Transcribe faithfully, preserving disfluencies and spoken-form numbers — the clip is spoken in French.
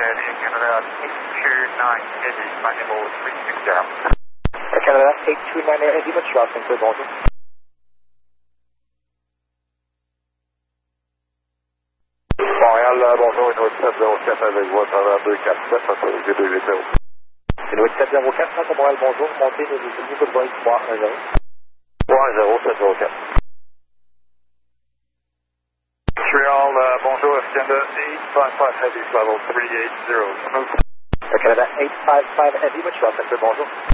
Air Canada eight two nine Eddie, flight level three six zero. Air Canada eight two nine Air Eddie, Montreal, Saint-Clair, bonjour. Montréal, bonjour, une huit sept zéro quatre avec vous à travers deux quatre sept, ça fait deux huit zéro. Une huit sept zéro quatre, à Montréal, bonjour, montez le niveau de Boeing trois un zéro. trois un zéro sept zéro quatre. Montreal, uh, bonjour, Air Canada eight five five Heavy, level three eight zero. Air Canada eight five five Heavy, Montreal, Saint-Clair, bonjour.